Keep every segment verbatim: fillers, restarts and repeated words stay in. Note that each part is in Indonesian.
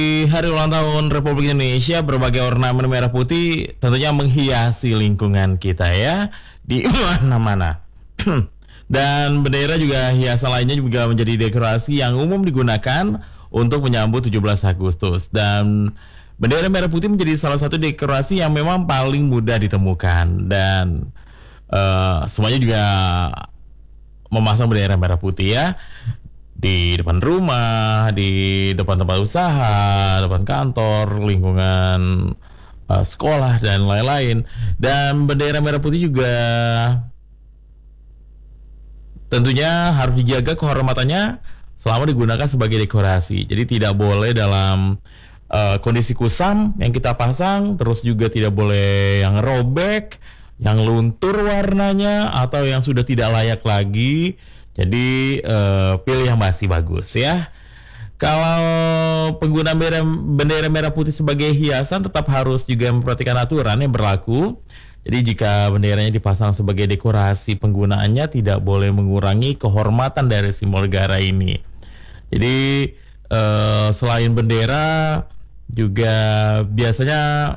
Di hari ulang tahun Republik Indonesia, berbagai ornamen merah putih tentunya menghiasi lingkungan kita ya di mana-mana. Dan bendera juga hiasan lainnya juga menjadi dekorasi yang umum digunakan untuk menyambut tujuh belas Agustus. Dan bendera merah putih menjadi salah satu dekorasi yang memang paling mudah ditemukan. Dan eh, semuanya juga memasang bendera merah putih ya di depan rumah, di depan tempat usaha, depan kantor, lingkungan uh, sekolah dan lain-lain. Dan bendera merah putih juga tentunya harus dijaga kehormatannya selama digunakan sebagai dekorasi. Jadi tidak boleh dalam uh, kondisi kusam yang kita pasang, terus juga tidak boleh yang robek, yang luntur warnanya atau yang sudah tidak layak lagi. Jadi uh, pilih yang masih bagus ya. Kalau pengguna bendera, bendera merah putih sebagai hiasan tetap harus juga memperhatikan aturan yang berlaku. Jadi jika benderanya dipasang sebagai dekorasi, penggunaannya tidak boleh mengurangi kehormatan dari simbol negara ini. Jadi uh, selain bendera juga biasanya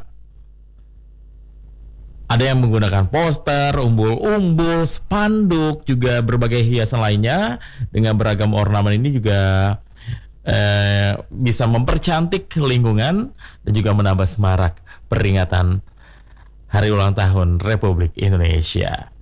ada yang menggunakan poster, umbul-umbul, spanduk, juga berbagai hiasan lainnya dengan beragam ornamen ini juga eh, bisa mempercantik lingkungan dan juga menambah semarak peringatan Hari Ulang Tahun Republik Indonesia.